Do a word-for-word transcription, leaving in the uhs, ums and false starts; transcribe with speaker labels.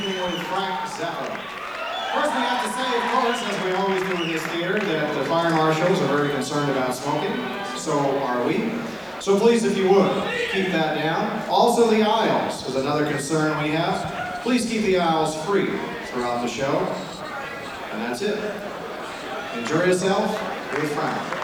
Speaker 1: evening with Frank Zappa. First, we have to say, of course, as we always do in this theater, that the fire marshals are very concerned about smoking. So are we. So please, if you would, keep that down. Also, the aisles is another concern we have. Please keep the aisles free throughout the show. And that's it. Enjoy yourself with Frank.